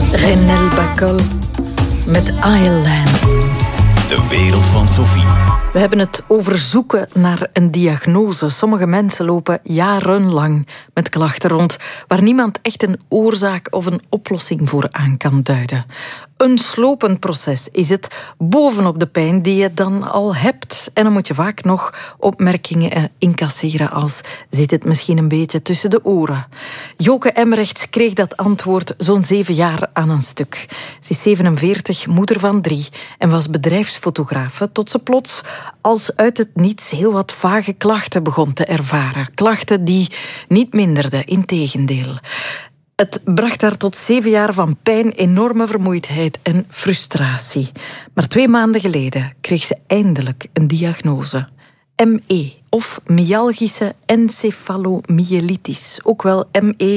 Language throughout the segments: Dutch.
Renel Bacol met Island. De wereld van Sophie. We hebben het over zoeken naar een diagnose. Sommige mensen lopen jarenlang met klachten rond waar niemand echt een oorzaak of een oplossing voor aan kan duiden. Een slopend proces is het bovenop de pijn die je dan al hebt. En dan moet je vaak nog opmerkingen incasseren als zit het misschien een beetje tussen de oren. Joke Emmerichs kreeg dat antwoord zo'n 7 jaar aan een stuk. Ze is 47, moeder van 3 en was bedrijfsfotografe tot ze plots als uit het niets heel wat vage klachten begon te ervaren. Klachten die niet minderden, integendeel. Het bracht haar tot 7 jaar van pijn, enorme vermoeidheid en frustratie. Maar 2 maanden geleden kreeg ze eindelijk een diagnose. ME, of myalgische encefalomyelitis, ook wel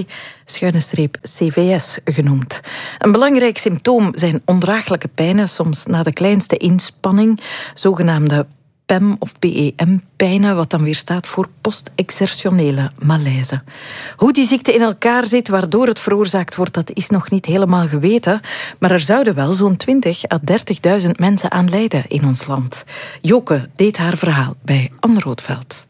ME-CVS genoemd. Een belangrijk symptoom zijn ondraaglijke pijnen, soms na de kleinste inspanning, zogenaamde PEM of PEM-pijnen, wat dan weer staat voor post-exertionele malaise. Hoe die ziekte in elkaar zit, waardoor het veroorzaakt wordt, dat is nog niet helemaal geweten. Maar er zouden wel zo'n 20.000 à 30.000 mensen aan lijden in ons land. Joke deed haar verhaal bij Anne Roodveld.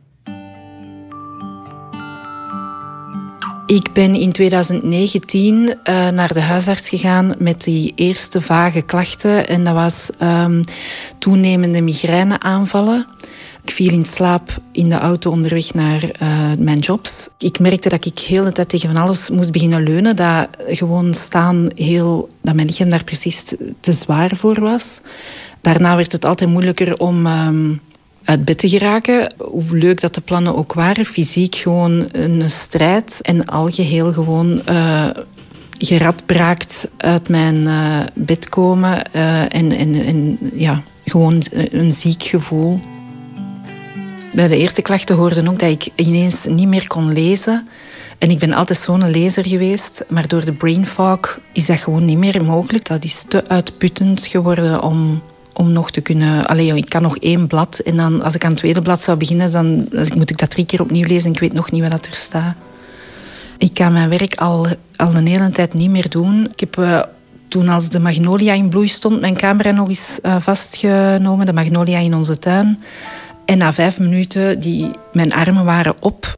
Ik ben in 2019 naar de huisarts gegaan met die eerste vage klachten. En dat was toenemende migraineaanvallen. Ik viel in slaap in de auto onderweg naar mijn jobs. Ik merkte dat ik heel de tijd tegen van alles moest beginnen leunen. Dat gewoon staan dat mijn lichaam daar precies te zwaar voor was. Daarna werd het altijd moeilijker om uit bed te geraken. Hoe leuk dat de plannen ook waren. Fysiek gewoon een strijd. En algeheel gewoon geradbraakt uit mijn bed komen. En gewoon een ziek gevoel. Bij de eerste klachten hoorde ook dat ik ineens niet meer kon lezen. En ik ben altijd zo'n lezer geweest. Maar door de brain fog is dat gewoon niet meer mogelijk. Dat is te uitputtend geworden om nog te kunnen... ik kan nog 1 blad. En dan, als ik aan het tweede blad zou beginnen, dan moet ik dat 3 keer opnieuw lezen en ik weet nog niet wat er staat. Ik kan mijn werk al een hele tijd niet meer doen. Ik heb toen als de magnolia in bloei stond, mijn camera nog eens vastgenomen. De magnolia in onze tuin. En na 5 minuten, mijn armen waren op.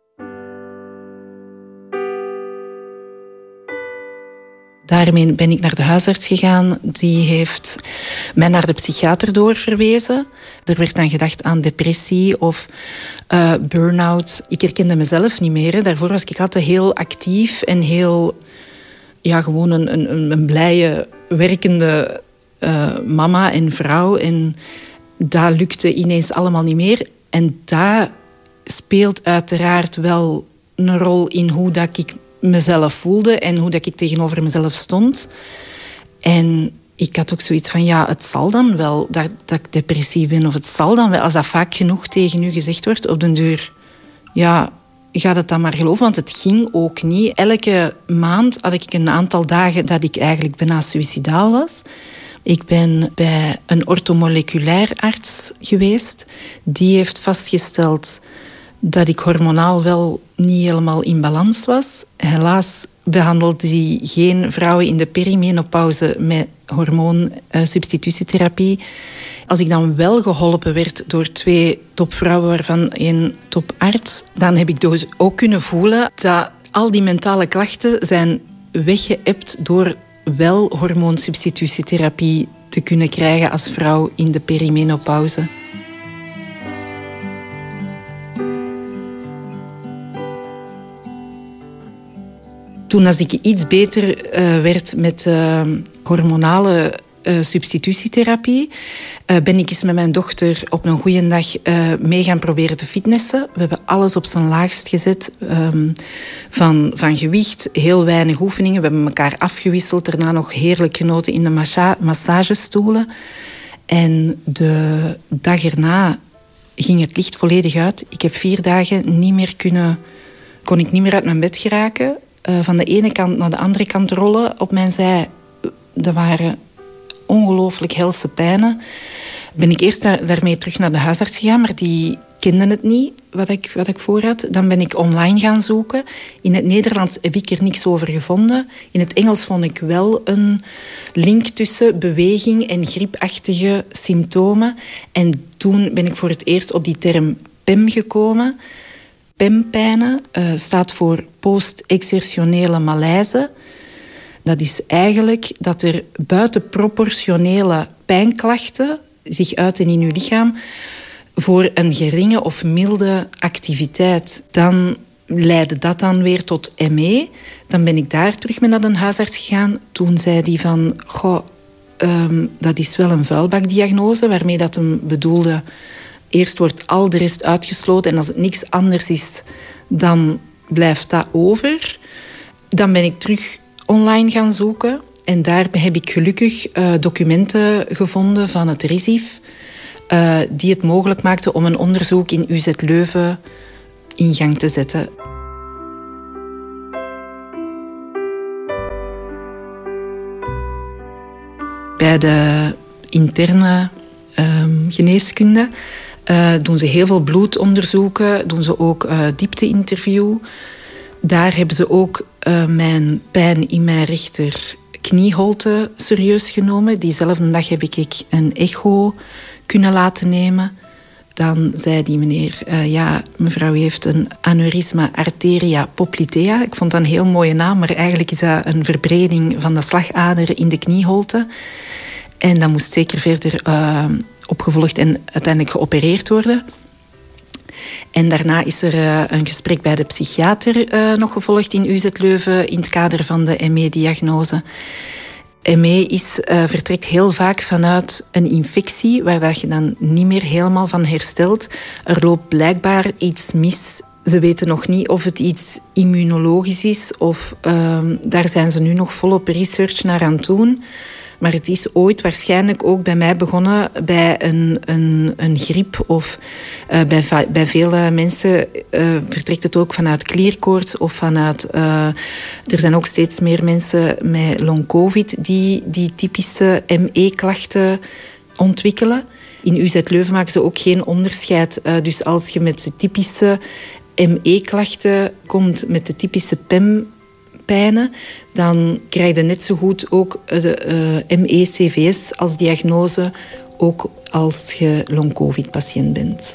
Daarmee ben ik naar de huisarts gegaan. Die heeft mij naar de psychiater doorverwezen. Er werd dan gedacht aan depressie of burn-out. Ik herkende mezelf niet meer. Hè. Daarvoor was ik altijd heel actief en heel... gewoon een blije, werkende mama en vrouw. En dat lukte ineens allemaal niet meer. En dat speelt uiteraard wel een rol in hoe dat ik mezelf voelde en hoe dat ik tegenover mezelf stond. En ik had ook zoiets van, het zal dan wel dat ik depressief ben, of het zal dan wel, als dat vaak genoeg tegen u gezegd wordt, op den duur, ga het dan maar geloven, want het ging ook niet. Elke maand had ik een aantal dagen dat ik eigenlijk bijna suïcidaal was. Ik ben bij een orthomoleculair arts geweest. Die heeft vastgesteld dat ik hormonaal wel niet helemaal in balans was. Helaas behandelde hij geen vrouwen in de perimenopauze met hormoonsubstitutietherapie. Als ik dan wel geholpen werd door 2 topvrouwen, waarvan 1 toparts, dan heb ik dus ook kunnen voelen dat al die mentale klachten zijn weggeëpt door wel hormoonsubstitutietherapie te kunnen krijgen als vrouw in de perimenopauze. Toen als ik iets beter werd met hormonale substitutietherapie, ben ik eens met mijn dochter op een goede dag mee gaan proberen te fitnessen. We hebben alles op zijn laagst gezet. Van gewicht, heel weinig oefeningen. We hebben elkaar afgewisseld. Daarna nog heerlijk genoten in de massagestoelen. En de dag erna ging het licht volledig uit. Ik heb 4 dagen kon ik niet meer uit mijn bed geraken. Van de ene kant naar de andere kant rollen op mijn zij. Dat waren ongelooflijk helse pijnen. Ben ik eerst daarmee terug naar de huisarts gegaan, maar die kende het niet, wat ik voor had. Dan ben ik online gaan zoeken. In het Nederlands heb ik er niks over gevonden. In het Engels vond ik wel een link tussen beweging en griepachtige symptomen. En toen ben ik voor het eerst op die term PEM gekomen. PEM-pijnen staat voor post-exertionele malaise. Dat is eigenlijk dat er buitenproportionele pijnklachten zich uiten in uw lichaam voor een geringe of milde activiteit. Dan leidde dat dan weer tot ME. Dan ben ik daar terug mee naar een huisarts gegaan. Toen zei hij van, dat is wel een vuilbakdiagnose, waarmee dat hem bedoelde, eerst wordt al de rest uitgesloten en als het niks anders is, dan blijft dat over. Dan ben ik terug online gaan zoeken en daar heb ik gelukkig documenten gevonden van het RISIF die het mogelijk maakten om een onderzoek in UZ Leuven in gang te zetten. Bij de interne geneeskunde doen ze heel veel bloedonderzoeken, doen ze ook diepte-interview. Daar hebben ze ook mijn pijn in mijn rechter knieholte serieus genomen. Diezelfde dag heb ik een echo kunnen laten nemen. Dan zei die meneer, mevrouw heeft een aneurysma arteria poplitea. Ik vond dat een heel mooie naam, maar eigenlijk is dat een verbreding van de slagader in de knieholte. En dat moest zeker verder opgevolgd en uiteindelijk geopereerd worden. En daarna is er een gesprek bij de psychiater nog gevolgd in UZ Leuven in het kader van de ME-diagnose. ME vertrekt heel vaak vanuit een infectie waar dat je dan niet meer helemaal van herstelt. Er loopt blijkbaar iets mis. Ze weten nog niet of het iets immunologisch is of daar zijn ze nu nog volop research naar aan het doen. Maar het is ooit waarschijnlijk ook bij mij begonnen bij een griep of bij vele mensen vertrekt het ook vanuit klierkoorts of vanuit... er zijn ook steeds meer mensen met long-covid die typische ME-klachten ontwikkelen. In UZ Leuven maken ze ook geen onderscheid. Dus als je met de typische ME-klachten komt, met de typische PEM-pijnen, dan krijg je net zo goed ook de ME-CVS als diagnose, ook als je long-covid-patiënt bent.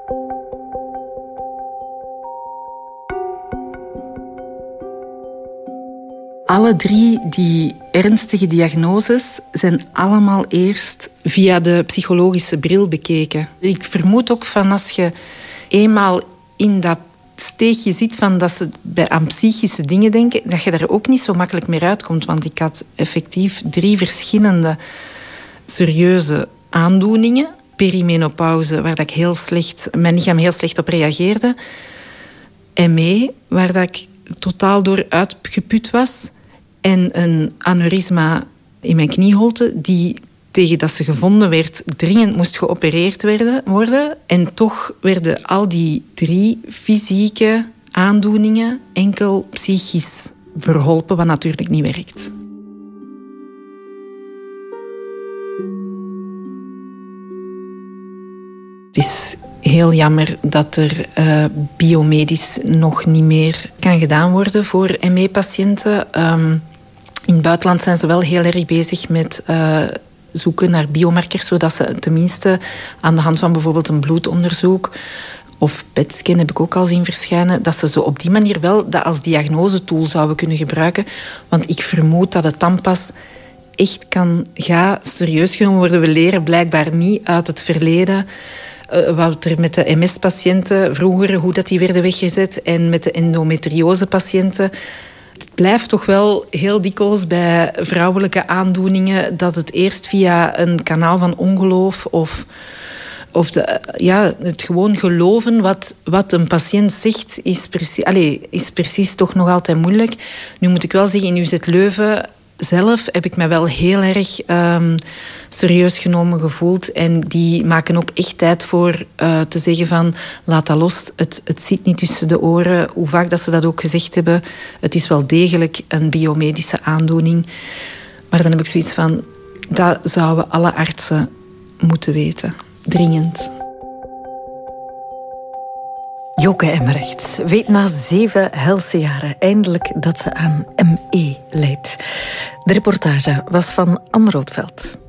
Alle drie die ernstige diagnoses zijn allemaal eerst via de psychologische bril bekeken. Ik vermoed ook van als je eenmaal in dat steegje zit van dat ze aan psychische dingen denken, dat je daar ook niet zo makkelijk meer uitkomt. Want ik had effectief 3 verschillende serieuze aandoeningen. Perimenopauze, waar dat mijn lichaam heel slecht op reageerde. ME, waar dat ik totaal door uitgeput was. En een aneurysma in mijn knieholte, die tegen dat ze gevonden werd, dringend moest geopereerd worden. En toch werden al die 3 fysieke aandoeningen enkel psychisch verholpen, wat natuurlijk niet werkt. Het is heel jammer dat er biomedisch nog niet meer kan gedaan worden voor ME-patiënten. In het buitenland zijn ze wel heel erg bezig met zoeken naar biomarkers, zodat ze tenminste aan de hand van bijvoorbeeld een bloedonderzoek of PET-scan heb ik ook al zien verschijnen, dat ze zo op die manier wel dat als diagnosetool zouden kunnen gebruiken. Want ik vermoed dat het dan pas echt gaat serieus genomen worden. We leren blijkbaar niet uit het verleden wat er met de MS-patiënten vroeger, hoe dat die werden weggezet, en met de endometriose-patiënten. Het blijft toch wel heel dikwijls bij vrouwelijke aandoeningen dat het eerst via een kanaal van ongeloof of het gewoon geloven wat een patiënt zegt is precies toch nog altijd moeilijk. Nu moet ik wel zeggen, in UZ Leuven zelf heb ik me wel heel erg serieus genomen gevoeld. En die maken ook echt tijd voor te zeggen van laat dat los. Het zit niet tussen de oren. Hoe vaak dat ze dat ook gezegd hebben. Het is wel degelijk een biomedische aandoening. Maar dan heb ik zoiets van, dat zouden alle artsen moeten weten. Dringend. Joke Emmerrechts weet na 7 helse jaren eindelijk dat ze aan ME lijdt. De reportage was van Anne Roodveld.